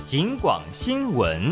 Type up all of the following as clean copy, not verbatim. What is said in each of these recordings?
警广新闻。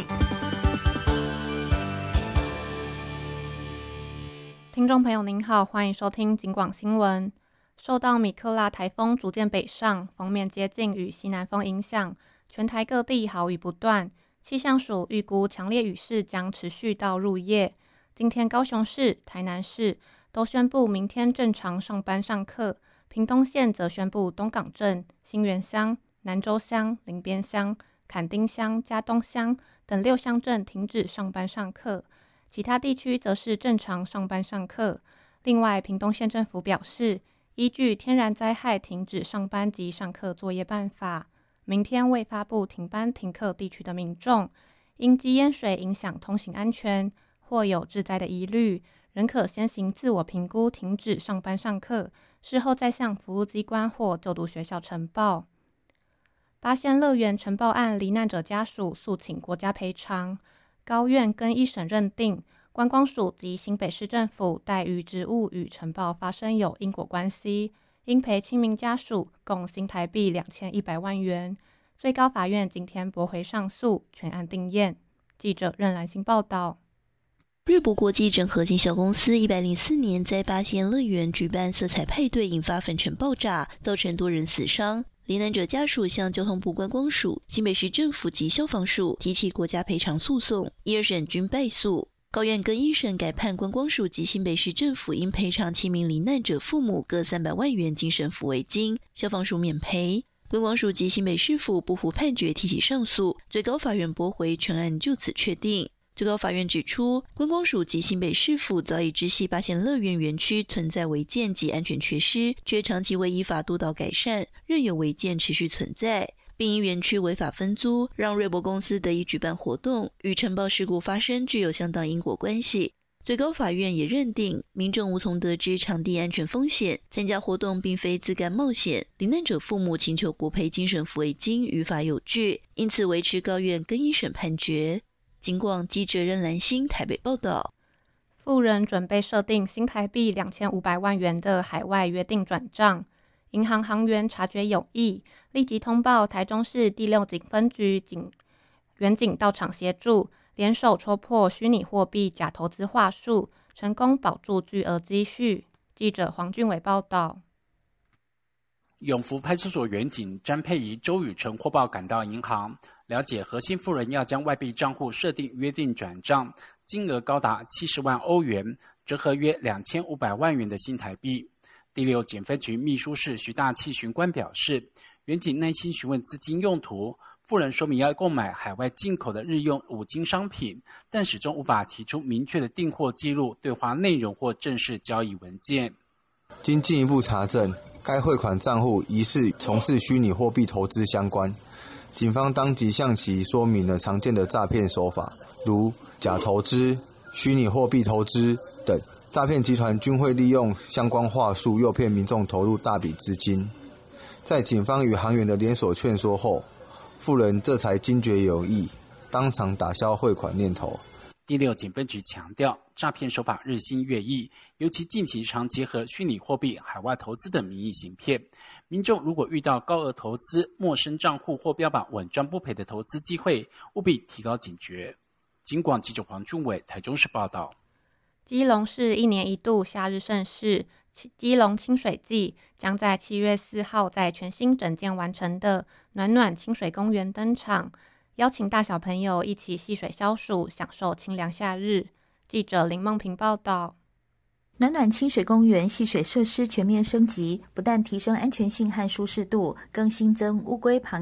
听众朋友您好，欢迎收听警广新闻。受到米克拉台风逐渐北上，锋面接近与西南风影响，全台各地豪雨不断。气象署预估强烈雨势将持续到入夜。今天高雄市、台南市都宣布明天正常上班上课，屏东县则宣布东港镇、新园乡、南州乡、林边乡、崁丁乡、嘉东乡等6乡镇停止上班上课，其他地区则是正常上班上课。另外，屏东县政府表示，依据天然灾害停止上班及上课作业办法，明天未发布停班停课地区的民众，因积淹水影响通行安全或有致灾的疑虑，仍可先行自我评估停止上班上课，事后再向服务机关或就读学校呈报。八仙乐园呈报案罹难者家属诉请国家赔偿，高院更一审认定观光署及新北市政府怠于职务与呈报发生有因果关系，应赔亲民家属共新台币2100万元。最高法院今天驳回上诉，全案定验。记者任兰心报道。 瑞博国际整合经销公司104年在八仙乐园举办色彩派对，引发粉尘爆炸，造成多人死伤。罹难者家属向交通部观光署、新北市政府及消防署提起国家赔偿诉讼，一、二审均败诉。高院更一审改判观光署及新北市政府应赔偿7名罹难者父母各300万元精神抚慰金，消防署免赔。观光署及新北市府不服判决，提起上诉，最高法院驳回，全案就此确定。最高法院指出，观光署及新北市府早已知悉八仙乐园园区存在违建及安全缺失，却长期未依法督导改善，任由违建持续存在，并因园区违法分租，让瑞博公司得以举办活动，与呈报事故发生具有相当因果关系。最高法院也认定，民众无从得知场地安全风险，参加活动并非自甘冒险，罹难者父母请求国赔精神抚慰金于法有据，因此维持高院更一审判决。警广记者任兰心台北报道。 富人准备设定新台币2500万元的海外约定转账，银行行员察觉有异，立即通报台中市第6警分局员警到场协助，联手戳破虚拟货币假投资话术，成功保住巨额积蓄。记者黄俊伟报道。 永福派出所员警詹佩仪、周宇成获报赶到银行，了解核心富人要将外币账户设定约定转账，金额高达70万欧元，折合约2500万元的新台币。第6检分局秘书室徐大器巡官表示，员警耐心询问资金用途，富人说明要购买海外进口的日用五金商品，但始终无法提出明确的订货记录、对话内容或正式交易文件。 经进一步查证，该汇款账户疑似从事虚拟货币投资相关，警方当即向其说明了常见的诈骗手法，如假投资、虚拟货币投资等。诈骗集团均会利用相关话术诱骗民众投入大笔资金。在警方与行员的联手劝说后，富人这才惊觉有异，当场打消汇款念头。 第6警分局强调，诈骗手法日新月异，尤其近期常结合虚拟货币、海外投资等名义行骗。民众如果遇到高额投资、陌生账户或标榜稳赚不赔的投资机会，务必提高警觉。警广记者黄俊伟台中市报道。 基隆市1年1度夏日盛事基隆清水季将在7月4号在全新整建完成的暖暖清水公园登场，邀请大小朋友一起戏水消暑，享受清凉夏日。记者林梦平报道。 暖暖清水公园戏水设施全面升级，不但提升安全性和舒适度，更新增乌龟螃